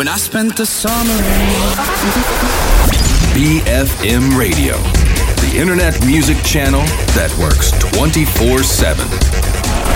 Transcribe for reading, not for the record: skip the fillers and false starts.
when I spent the summer. BFM Radio, the internet music channel that works 24/7.